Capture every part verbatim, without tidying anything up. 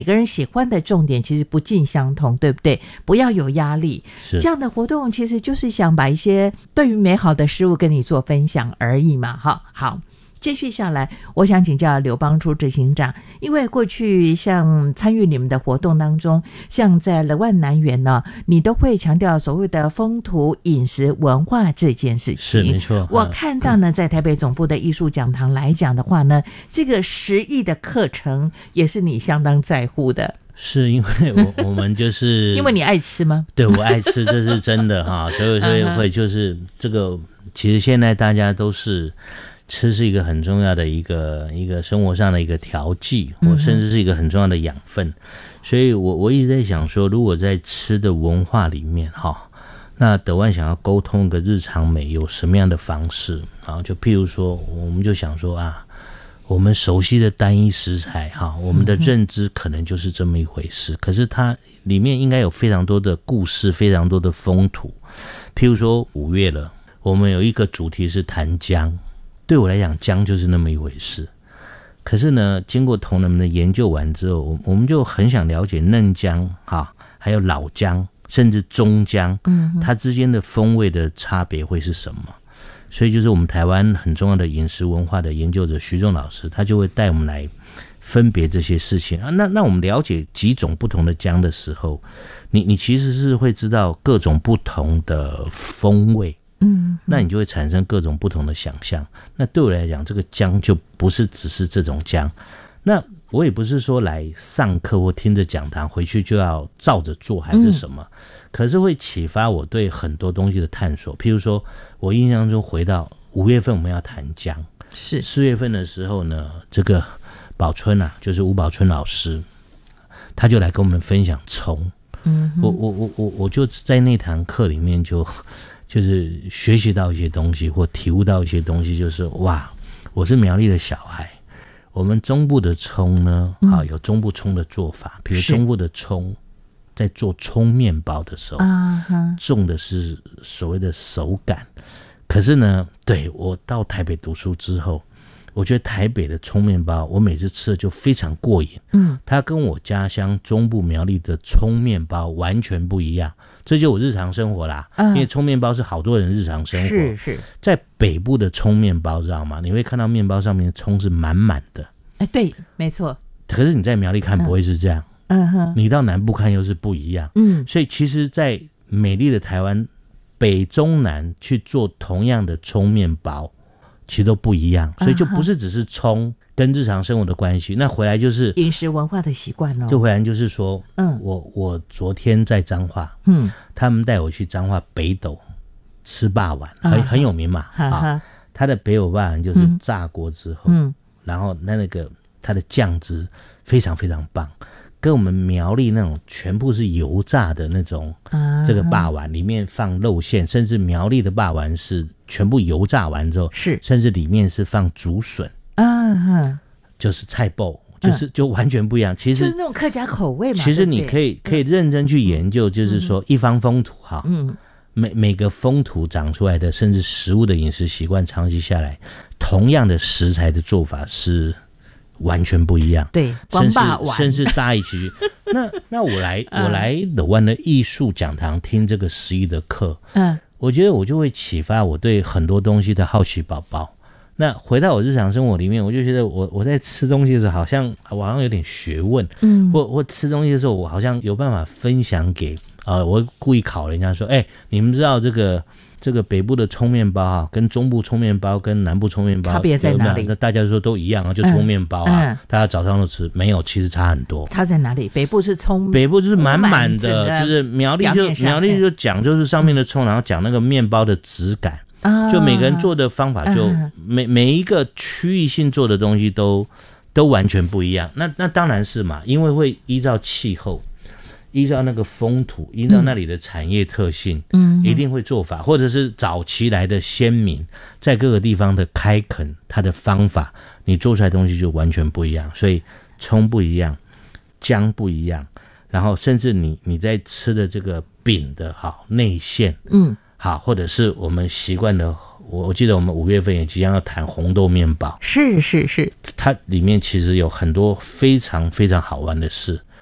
每个人喜欢的重点其实不尽相同，对不对？不要有压力。这样的活动其实就是想把一些对于美好的事物跟你做分享而已嘛。好，好。继续下来，我想请教刘邦初执行长，因为过去像参与你们的活动当中，像在乐万南园呢，你都会强调所谓的风土饮食文化这件事情。 是没错。 我看到呢，在台北总部的艺术讲堂来讲的话呢，这个十亿的课程也是你相当在乎的。 是因为我我们就是因为你爱吃吗？ 对，我爱吃，这是真的哈。所以所以会就是这个，其实现在大家都是。吃是一个很重要的一个一个生活上的一个调剂，或甚至是一个很重要的养分。嗯、所以我我一直在想说，如果在吃的文化里面哈，那德万想要沟通一个日常美有什么样的方式啊？就譬如说，我们就想说啊，我们熟悉的单一食材哈，我们的认知可能就是这么一回事，嗯、可是它里面应该有非常多的故事，非常多的风土。譬如说五月了，我们有一个主题是谈姜。对我来讲，姜就是那么一回事。可是呢，经过同仁们的研究完之后，我们就很想了解嫩姜哈，还有老姜，甚至中姜，嗯，它之间的风味的差别会是什么？所以就是我们台湾很重要的饮食文化的研究者徐仲老师，他就会带我们来分别这些事情啊。那那我们了解几种不同的姜的时候，你你其实是会知道各种不同的风味。嗯，那你就会产生各种不同的想象。那对我来讲，这个姜就不是只是这种姜。那我也不是说来上课或听着讲堂回去就要照着做还是什么，嗯、可是会启发我对很多东西的探索。譬如说，我印象中回到五月份我们要谈姜， 是四月份的时候呢，这个宝春啊，就是吴宝春老师，他就来跟我们分享葱。嗯，我我我我我就在那堂课里面就。就是学习到一些东西或体悟到一些东西，就是哇，我是苗栗的小孩，我们中部的葱呢，嗯、啊，有中部葱的做法，比如中部的葱在做葱面包的时候，重的是所谓的手感。可是呢，对，我到台北读书之后，我觉得台北的葱面包，我每次吃的就非常过瘾。嗯，它跟我家乡中部苗栗的葱面包完全不一样。这就我日常生活啦，嗯、因为葱面包是好多人日常生活。 是是， 在北部的葱面包知道吗？你会看到面包上面的葱是满满的。 哎，对，没错。 可是你在苗栗看不会是这样。嗯哼。你到南部看又是不一样。嗯。所以其实，在美丽的台湾北中南去做同样的葱面包，其实都不一样。所以就不是只是葱。跟日常生活的关系，那回来就是饮食文化的习惯咯。 就回来就是说，嗯，我我昨天在彰化，嗯，他们带我去彰化北斗吃霸王，很、啊、很有名嘛，啊，啊他的北斗霸王就是炸锅之后，嗯，然后那那个它的酱汁非常非常棒，跟我们苗栗那种全部是油炸的那种，啊、这个霸王里面放肉馅，甚至苗栗的霸王是全部油炸完之后， 是甚至里面是放竹笋。啊哈，就是菜爆，就是就完全不一样。其实就是那种客家口味嘛。 其实你可以可以认真去研究，就是说一方风土哈，嗯，每每个风土长出来的，甚至食物的饮食习惯，长期下来，同样的食材的做法是完全不一样。 对，光霸王甚至大家一起去。那那我来我来乐湾的艺术讲堂听这个十一的课，嗯，我觉得我就会启发我对很多东西的好奇宝宝。那回到我日常生活里面，我就觉得我我在吃东西的时候，好像我好像有点学问，嗯，或或吃东西的时候，我好像有办法分享给啊、呃，我故意考人家说，哎、欸，你们知道这个这个北部的葱面包啊，跟中部葱面包跟南部葱面包差别在哪里？ 那大家说都一样啊，就葱面包啊，嗯嗯、大家早上都吃，没有，其实差很多。 差在哪里？北部是葱， 北部就是满满的，就是苗栗就苗栗就讲就是上面的葱，然后讲那个面包的质感。就每个人做的方法就、uh, 每每一个区域性做的东西都都完全不一样。那那当然是嘛，因为会依照气候，依照那个风土，依照那里的产业特性，嗯，一定会做法，或者是早期来的先民在各个地方的开垦，它的方法，你做出来的东西就完全不一样。所以葱不一样，姜不一样，然后甚至你你在吃的这个饼的好内馅，嗯。好，或者是我们习惯的，我我记得我们五月份也即将要谈红豆面包， 是是是， 它里面其实有很多非常非常好玩的事。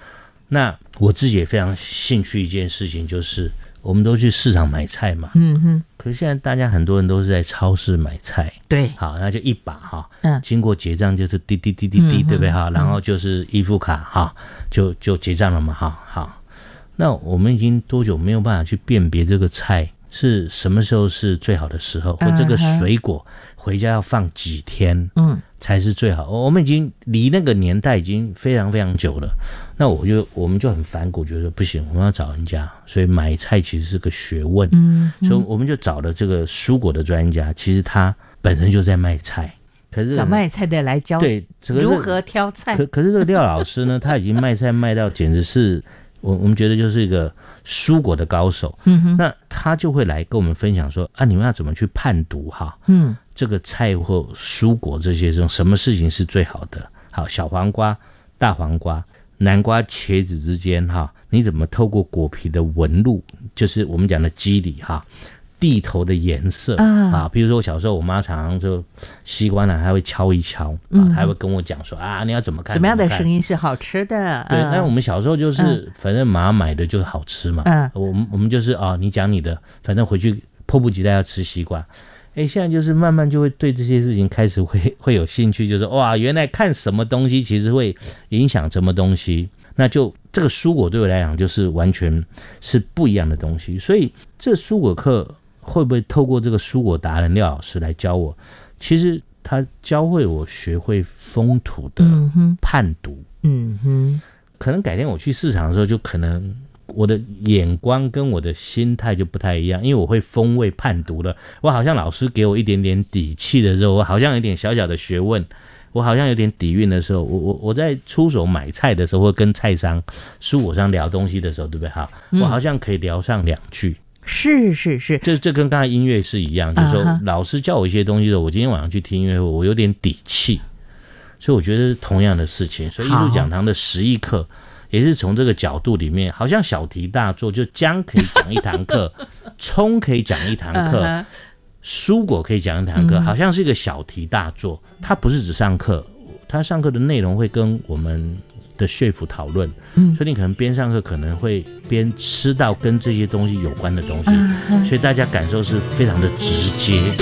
那我自己也非常兴趣一件事情，就是我们都去市场买菜嘛， 嗯哼， 可是现在大家很多人都是在超市买菜， 对， 好，那就一把哈， 嗯， 经过结账就是滴滴滴滴滴，对不对哈？然后就是依付卡哈，就就结账了嘛，哈，好，那我们已经多久没有办法去辨别这个菜是什么时候是最好的时候，或这个水果回家要放几天，嗯，才是最好。我们已经离那个年代已经非常非常久了。那我就我们就很反骨，觉得不行，我们要找人家，所以买菜其实是个学问，嗯，所以我们就找了这个蔬果的专家，其实他本身就在卖菜。可是找卖菜的来教对、这个、如何挑菜。 可可是这个廖老师呢，他已经卖菜卖到简直是。我我们觉得就是一个蔬果的高手，嗯哼，那他就会来跟我们分享说啊，你们要怎么去判读哈，嗯，这个菜或蔬果这些这种什么事情是最好的？好，小黄瓜、大黄瓜、南瓜、茄子之间哈，你怎么透过果皮的纹路，就是我们讲的肌理哈。地头的颜色、嗯、啊，比如说我小时候，我妈常常就西瓜呢，还会敲一敲、嗯、啊，她会跟我讲说啊，你要怎么看？ 什么样的声音是好吃的？ 对，那、嗯、我们小时候就是，嗯、反正妈买的就是好吃嘛，嗯，我们我们就是啊，你讲你的，反正回去迫不及待要吃西瓜。哎，现在就是慢慢就会对这些事情开始会会有兴趣，就是哇，原来看什么东西其实会影响什么东西。那就这个蔬果对我来讲就是完全是不一样的东西，所以这蔬果课。会不会透过这个蔬果达人廖老师来教我？其实他教会我学会风土的判读。嗯哼，可能改天我去市场的时候，就可能我的眼光跟我的心态就不太一样，因为我会风味判读了。我好像老师给我一点点底气的时候，我好像有点小小的学问，我好像有点底蕴的时候，我我我在出手买菜的时候，或跟菜商、蔬果商聊东西的时候，对不对？哈，我好像可以聊上两句。 是是是， 这这跟刚才音乐是一样，就是说、uh-huh. 老师教我一些东西的，我今天晚上去听音乐会，我有点底气，所以我觉得是同样的事情。所以艺术讲堂的十一课也是从这个角度里面，好像小题大做，就姜可以讲一堂课，葱可以讲一堂课， uh-huh. 蔬果可以讲一堂课，好像是一个小题大做。它不是只上课，它上课的内容会跟我们的说服讨论，嗯，所以你可能边上课可能会边吃到跟这些东西有关的东西，嗯、所以大家感受是非常的直接。